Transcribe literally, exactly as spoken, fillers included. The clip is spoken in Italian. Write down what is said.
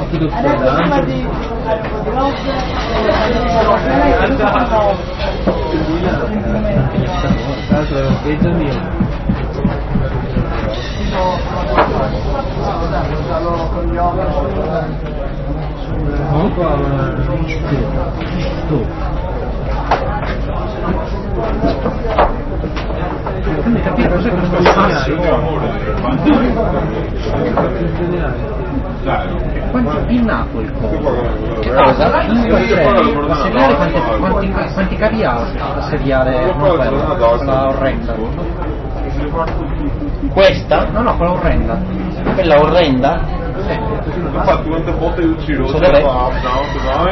Adesso prima di fare un po' di rosse, tra l'altro è un peso mio. Un po' quindi capire cos'è questo quanto in Napoli che cosa? In la seriale quanti, quanti, quanti cavi ha la seriale non quella, quella orrenda questa? no no quella orrenda quella orrenda? sì Infatti quante volte io giro